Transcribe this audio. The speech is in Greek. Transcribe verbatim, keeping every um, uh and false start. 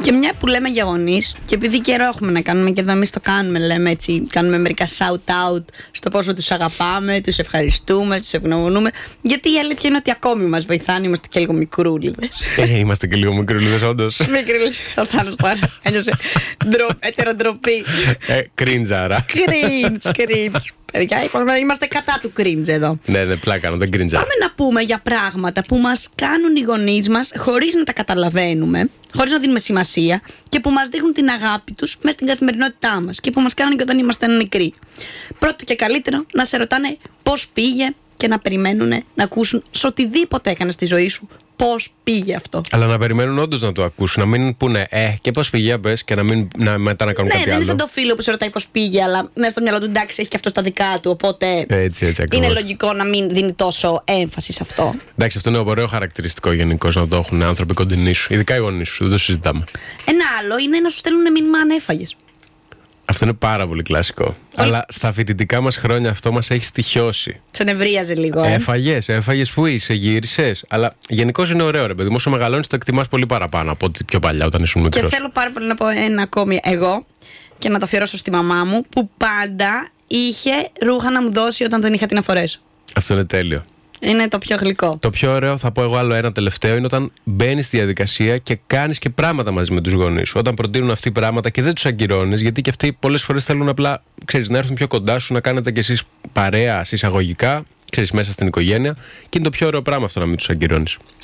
Και μια που λέμε για γονείς, και επειδή καιρό έχουμε να κάνουμε και εδώ εμείς το κάνουμε, λέμε έτσι, κάνουμε μερικά shout-out στο πόσο τους αγαπάμε, τους ευχαριστούμε, τους ευγνωμονούμε. Γιατί η αλήθεια είναι ότι ακόμη μας βοηθάνε, είμαστε και λίγο μικρούλιδες. Ε, είμαστε και λίγο μικρούλιδες, όντως. Μικρούλιδες, θα θάνος τώρα. Ένιωσε ετεροτροπή. Ε, κρίντζαρα. Κρίντζ, κρίντζ. Παιδιά, είμαστε κατά του cringe εδώ. Ναι, ναι, πλάκα, δεν cringe. Πάμε να πούμε για πράγματα που μας κάνουν οι γονείς μας χωρίς να τα καταλαβαίνουμε, χωρίς να δίνουμε σημασία και που μας δείχνουν την αγάπη τους μέσα στην καθημερινότητά μας και που μας κάνουν και όταν είμαστε μικροί. Πρώτο και καλύτερο, να σε ρωτάνε πώς πήγε και να περιμένουν να ακούσουν σε οτιδήποτε έκανες στη ζωή σου. Πώς πήγε αυτό. Αλλά να περιμένουν όντως να το ακούσουν. Να μην πούνε Ε, και πώς πήγε, πες, και να μην να, μετά να κάνουν ναι, κάτι δεν άλλο. Είναι σαν το φίλο που σε ρωτάει πώς πήγε, αλλά μέσα στο μυαλό του εντάξει έχει και αυτό στα δικά του. Οπότε έτσι, έτσι, είναι λογικό να μην δίνει τόσο έμφαση σε αυτό. Εντάξει, αυτό είναι ωραίο χαρακτηριστικό γενικώς να το έχουν άνθρωποι κοντινοί σου. Ειδικά οι γονείς σου, δεν το συζητάμε. Ένα άλλο είναι να σου στέλνουν μήνυμα αν έφαγες. Αυτό είναι πάρα πολύ κλασικό. Πολύ... Αλλά στα φοιτητικά μας χρόνια αυτό μας έχει στοιχιώσει. Σε νευρίαζε λίγο. Ε. Έφαγες, έφαγες που είσαι, γύρισες. Αλλά γενικώς είναι ωραίο, ρε παιδί μου. Όσο μεγαλώνεις, το εκτιμάς πολύ παραπάνω από ό,τι πιο παλιά όταν ήσουν μικρός. Και θέλω πάρα πολύ να πω ένα ακόμη εγώ και να το αφιερώσω στη μαμά μου που πάντα είχε ρούχα να μου δώσει όταν δεν είχα τι να φορέσω. Αυτό είναι τέλειο. Είναι το πιο γλυκό. Το πιο ωραίο, θα πω εγώ άλλο ένα τελευταίο, είναι όταν μπαίνεις στη διαδικασία και κάνεις και πράγματα μαζί με τους γονείς σου. Όταν προτείνουν αυτοί πράγματα και δεν τους αγκυρώνεις, γιατί και αυτοί πολλές φορές θέλουν απλά, ξέρεις, να έρθουν πιο κοντά σου, να κάνετε κι εσείς παρέα, εισαγωγικά, ξέρεις, μέσα στην οικογένεια. Και είναι το πιο ωραίο πράγμα αυτό να μην τους αγκυρώνεις.